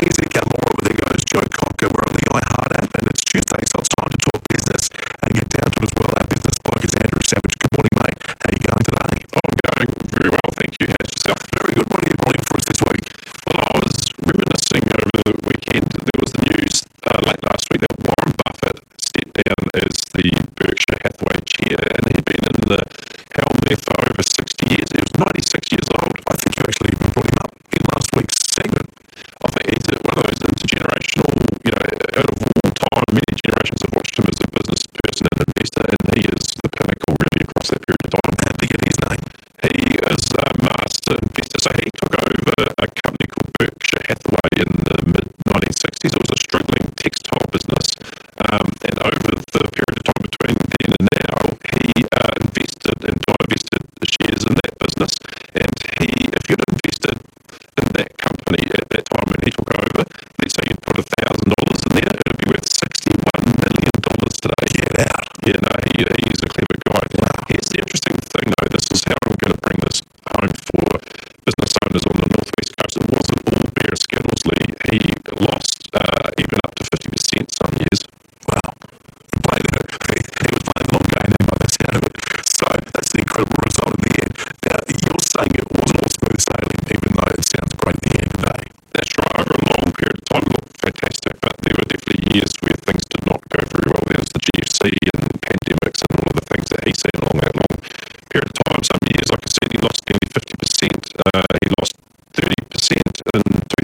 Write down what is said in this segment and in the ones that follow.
music. More over there goes Joe Cocker. We're on the iHeart app, and it's Tuesday, so it's time to talk business and get down to it as well. Our business bloke is Andrew Savage. Good morning, mate. How are you going today? I'm going very well, thank you. How's yourself? Very good. What are you bringing for us this week? Well, I was reminiscing over the weekend. There was the news late last week that Warren Buffett stepped down as the Berkshire Hathaway chair, and he'd been in the helm there for over 60 years. He was 96 years old. I think you actually even brought him up in last week's segment. I think he's one of those intergenerational, out of all time, many generations have watched him as a business person and investor, and he is the pinnacle really across that period of time. How big is his name? He is a master investor, so he took over a company called Berkshire Hathaway in the mid-1960s. It was a struggling textile business, and over the period of time between then and now, he invested and divested the shares in that business, and if you'd invested in that company at that time when he took over, let's say you'd put $1,000 in there, it would be worth $61 million today. Get out. Yeah, no, he's a clever guy. Wow. Here's the interesting thing, though. This is how I'm going to bring this home for business owners on the northwest coast. It wasn't all bare skittles, Lee. He lost even up to 50% some years. Wow. He was playing the long game then by the sound of it. So that's the incredible result in the end. Now, you're saying it wasn't all smooth sailing, even though it sounds great at the end of the day. That's right. Over a long period of time, it looked fantastic, but there were definitely years where things did not go very well. There was the GFC and pandemics and all of the things that he's seen along that long period of time. Some years, like I said, he lost nearly 50%. He lost 30% in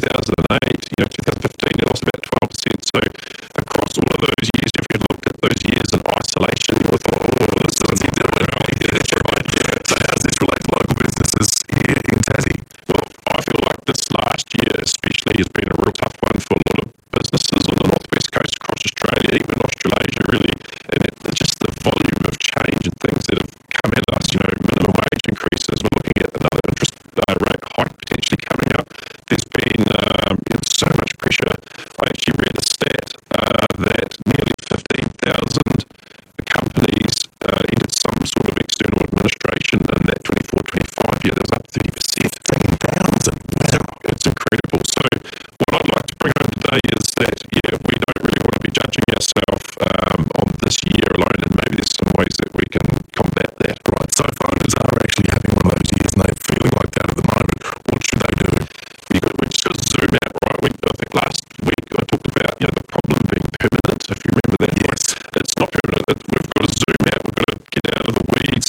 2008. 2015, he lost about 12%. So across all of those years, if you looked at those years in isolation, you would have thought, this doesn't do well. Yeah, that's right. Yeah. So how does this relate to local businesses here in Tassie? Well, I feel like this last year especially has been a real tough one for a lot of businesses on the northwest coast, across Australia, even Australasia, really. And just the volume of change and things that have come at us, minimum wage increases, we're looking at another interest rate hike potentially coming up. There's been so much pressure. I actually read a stat that nearly 15,000 companies entered some sort of external administration in that 24-25 year. That was up 30%. 15,000. Wow. It's incredible. So what I'd like to bring home today is that, we don't really want to be judging ourselves on this year alone, and maybe there's some ways that we can combat that. Right, so owners are actually having one of those years and they're feeling like that at the moment. What should they do? We just got to zoom out, right? I think last week I talked about the problem being permanent, if you remember that. Yes. It's not permanent. We've got to zoom out. We've got to get out of the weeds.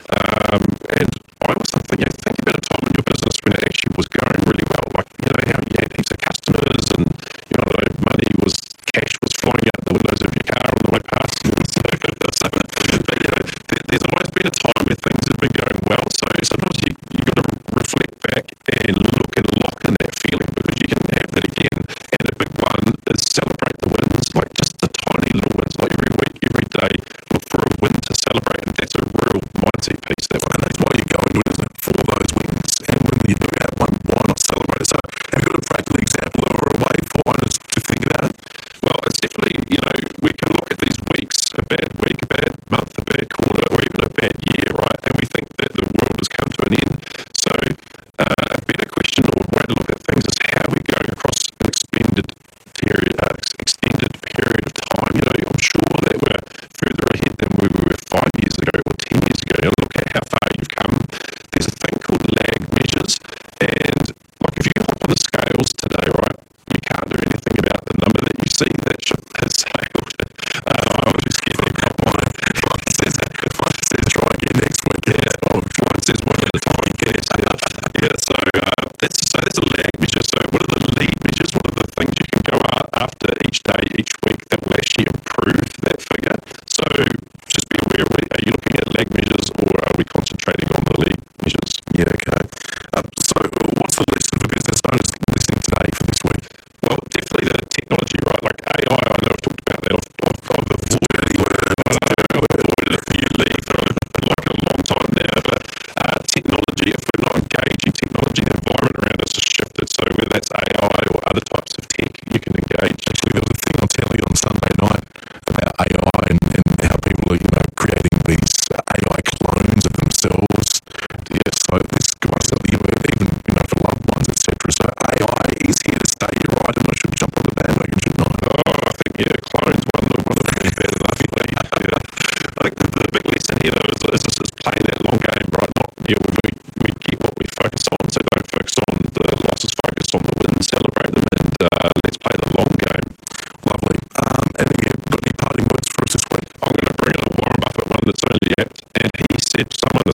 And I also think about a time in your business when it actually was going really well, like how you had heaps of customers and cash was flying out the windows of your car on the way past. But there's always been a time where things have been going well. So sometimes you've got to reflect back and look and lock in that feeling, because you can have that again. And a big one is celebrate the wins, like just the tiny little wins, like every week, every day, look for a win to celebrate. And that's a real mindset piece, that one. And that's why you go into it, isn't it? For those wins. And when you do have one, why not celebrate it? So have you got a practical example or a way for owners to think about it? Well, it's definitely, we can look at these weeks, a bad week, a bad month, a bad quarter, or even a bad year, right? And we think that the world has come to an end. So a better question or way to look at things is how we go across an extended period of time. I'm sure that we're further ahead than we were 5 years ago or 10 years ago. Look at how far you've come. There's a thing called lag measures, and like if you hop on the scales today, right, you can't do anything about the number that you see that ship has sailed. I was just getting a couple on it. One says try again next week. Yeah. One says one at a time. So that's a lag measure. So what are the lead measures? What are the things you can go after each day, each week that will actually improve that figure? So just be aware, are you looking at lag measures or are we concentrating on the lead measures? Yeah, okay. So what's the lesson for business owners listening today for this week? Well, definitely the technology, right? Like AI, I know I've talked about that. I've avoided it for you, Lee, for like a long time now. But technology, if we're not engaging technology, the environment around us has shifted. So whether that's AI or other types of tech, you can engage. Actually, there was a thing on telly on Sunday night about AI and how people are, creating these AI clones of themselves. Yeah, so this guy said, even for loved ones, etc. So AI is here to stay. You're right, and I should it's playing that long game, right? Not, we get what we focus on, so don't focus on the losses, focus on the wins, celebrate them, and let's play the long game. Lovely. And again, got any parting words for us this week? I'm going to bring in a Warren Buffett one that's only apt, and he said, someone